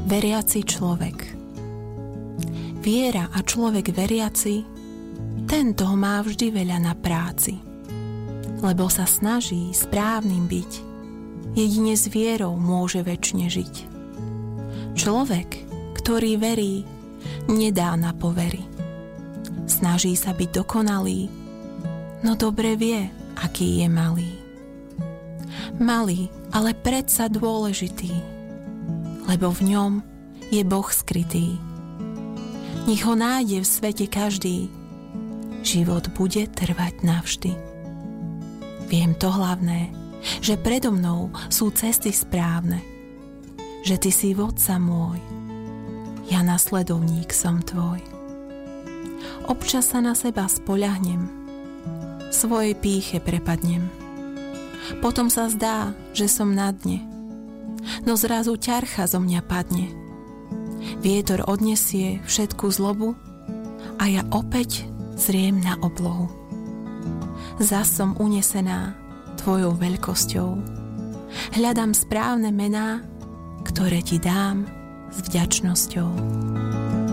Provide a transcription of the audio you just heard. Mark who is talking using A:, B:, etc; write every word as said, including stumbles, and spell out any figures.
A: veriaci človek. Viera a človek veriaci, tento má vždy veľa na práci, lebo sa snaží správnym byť. Jedine s vierou môže večne žiť. Človek, ktorý verí, nedá na povery. Snaží sa byť dokonalý, no dobre vie, aký je malý. Malý, ale predsa dôležitý, lebo v ňom je Boh skrytý. Nech ho nájde v svete každý, život bude trvať navždy. Viem to hlavné, že predo mnou sú cesty správne, že ty si vodca môj, ja nasledovník som tvoj. Občas sa na seba spoľahnem, svojej pýche prepadnem. Potom sa zdá, že som na dne, no zrazu ťarcha zo mňa padne. Vietor odnesie všetku zlobu a ja opäť zriem na oblohu. Zas som unesená tvojou veľkosťou. Hľadám správne mená, ktoré ti dám s vďačnosťou.